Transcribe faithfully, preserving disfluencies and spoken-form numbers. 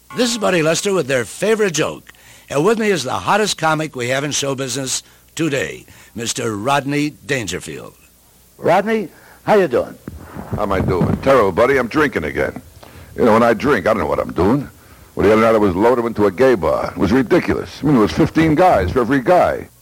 This is Buddy Lester with their favorite joke. And with me is the hottest comic we have in show business today, Mister Rodney Dangerfield. Rodney, how you doing? How am I doing? Terrible, buddy. I'm drinking again. You know, when I drink, I don't know what I'm doing. Well, the other night I was loaded into a gay bar. It was ridiculous. I mean, there was fifteen guys for every guy.